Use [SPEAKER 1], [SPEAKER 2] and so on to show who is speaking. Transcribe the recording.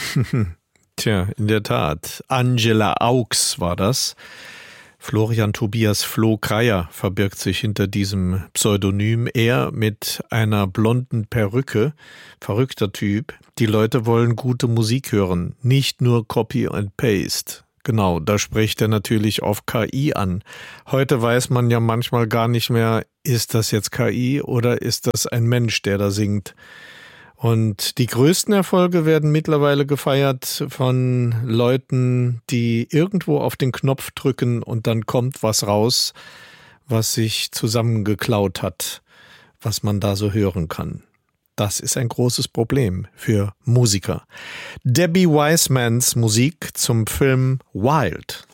[SPEAKER 1] Tja, in der Tat. Angela Augs war das. Florian Tobias Flo Kreier verbirgt sich hinter diesem Pseudonym. Er mit einer blonden Perücke, verrückter Typ. Die Leute wollen gute Musik hören, nicht nur Copy and Paste. Genau, da spricht er natürlich auf KI an. Heute weiß man ja manchmal gar nicht mehr, ist das jetzt KI oder ist das ein Mensch, der da singt. Und die größten Erfolge werden mittlerweile gefeiert von Leuten, die irgendwo auf den Knopf drücken und dann kommt was raus, was sich zusammengeklaut hat, was man da so hören kann. Das ist ein großes Problem für Musiker. Debbie Wisemans Musik zum Film Wild.